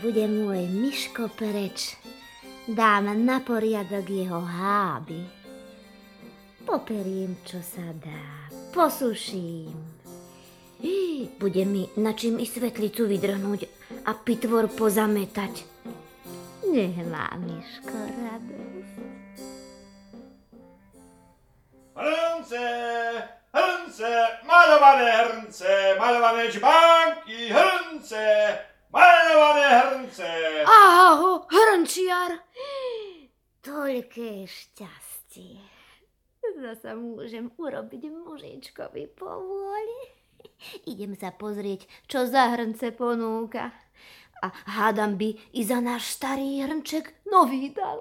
bude môj Miško preč, dám na poriadok jeho háby. Poperiem, čo sa dá, posuším. Bude mi na čím i svetlicu vydrhnúť a pitvor pozametať. Nech má Miško radosť. Hrnce, hrnce, malované hrnce, malované čbánky, hrnce, malované hrnce. Aho, hrnčiar! Toľké šťastie. Zasa môžem urobiť mužičkovi povôli. Idem sa pozrieť, čo za hrnce ponúka. A hádam by i za náš starý hrnček nový dal.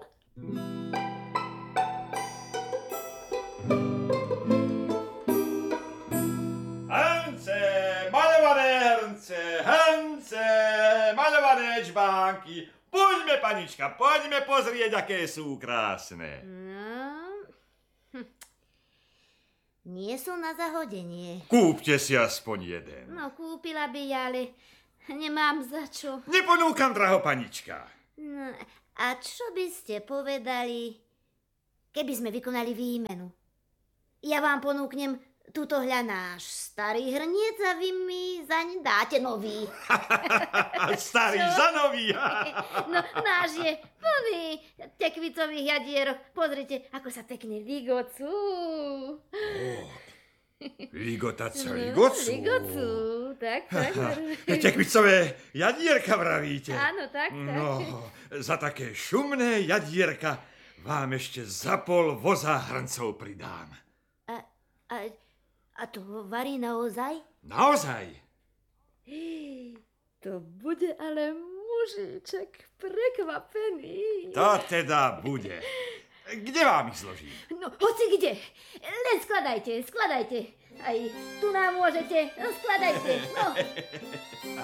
Hrnce, malované hrnce, hrnce, malované čbánky. Poďme, panička, poďme pozrieť, aké sú krásne. Nie sú na zahodenie. Kúpte si aspoň jeden. No, kúpila by, ale nemám za čo. Neponúkam, draho panička. No, a čo by ste povedali, keby sme vykonali výmenu? Ja vám ponúknem túto náš starý hrniec a vy mi zaň dáte nový. Starý za nový. No, náš je plný tekvicových jadierok. Pozrite, ako sa pekne ligocú. Ligotať sa ligocú. Ligocú, tak. Tekvicové jadierka vravíte? Áno, tak. No, za také šumné jadierka vám ešte za pol voza hrncov pridám. A to varí naozaj? Naozaj? To bude ale mužiček prekvapený. To teda bude. Kde vám ich zložím? No, hoci kde. Len skladajte. Aj tu nám môžete. No, skladajte. No.